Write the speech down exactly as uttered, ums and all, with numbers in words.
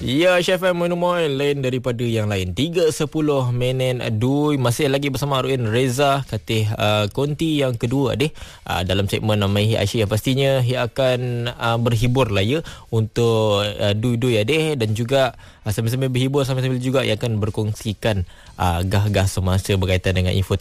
Ya, Chef M Monomoy lain daripada yang lain. tiga sepuluh menen dui. Masih lagi bersama Ruin Reza Katih uh, konti yang kedua deh uh, dalam segmen Mai Aisyah. Pastinya ia akan uh, berhibur lah ya untuk uh, dui-dui adeh, dan juga uh, sambil-sambil berhibur sambil-sambil juga ia akan berkongsikan uh, gah-gah semasa berkaitan dengan info